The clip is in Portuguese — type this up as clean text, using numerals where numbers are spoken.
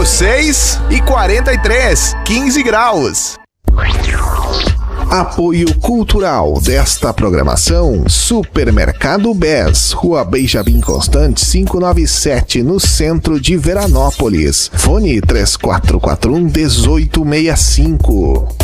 6:43, 15 graus. Apoio cultural desta programação: Supermercado BES, Rua Benjamin Constant 597, no centro de Veranópolis. Fone 3441-1865.